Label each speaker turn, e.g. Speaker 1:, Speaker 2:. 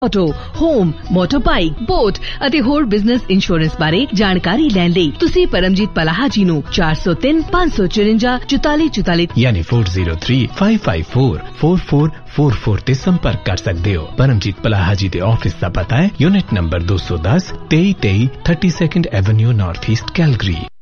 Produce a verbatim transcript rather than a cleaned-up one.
Speaker 1: Auto, home, ਮੋਟਰਬਾਈਕ, boat ਅਤੇ ਹੋਰ business insurance ਬਾਰੇ ਜਾਣਕਾਰੀ ਲੈਣ ਲਈ ਤੁਸੀਂ ਪਰਮਜੀਤ ਪਲਾਹਾ ਜੀ ਨੂੰ ਚਾਰ ਸੌ ਤਿੰਨ ਪੰਜ ਸੌ ਚੁਰੰਜਾ ਚੁਤਾਲੀ ਚੁਤਾਲੀ
Speaker 2: ਯਾਨੀ ਚਾਰ ਜ਼ੀਰੋ ਤਿੰਨ ਪੰਜ ਪੰਜ ਚਾਰ ਚਾਰ ਚਾਰ ਚਾਰ ਚਾਰ ਤੇ ਸੰਪਰਕ ਕਰ ਸਕਦੇ ਹੋ। ਪਰਮਜੀਤ ਪਲਾਹਾ ਜੀ ਦੇ ਆਫਿਸ ਦਾ ਪਤਾ ਹੈ ਯੂਨਿਟ ਨੰਬਰ ਦੋ ਸੌ ਦਸ, ਤੇਈ ਤੇਈ, ਬਤੀਸਵੀਂ ਐਵੇਨਿਊ ਨਾਰਥ ਈਸਟ, ਕੈਲਗਰੀ।